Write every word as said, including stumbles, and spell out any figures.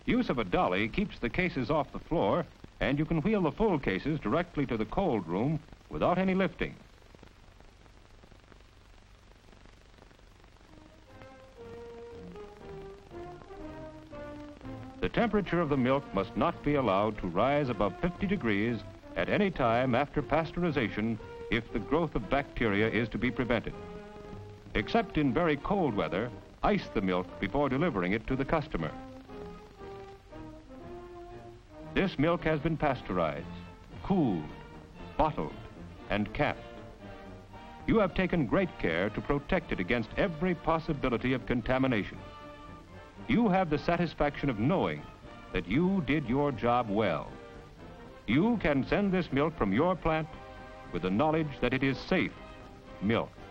Use of a dolly keeps the cases off the floor, and you can wheel the full cases directly to the cold room without any lifting. The temperature of the milk must not be allowed to rise above fifty degrees at any time after pasteurization if the growth of bacteria is to be prevented. Except in very cold weather, ice the milk before delivering it to the customer. This milk has been pasteurized, cooled, bottled, and capped. You have taken great care to protect it against every possibility of contamination. You have the satisfaction of knowing that you did your job well. You can send this milk from your plant with the knowledge that it is safe milk.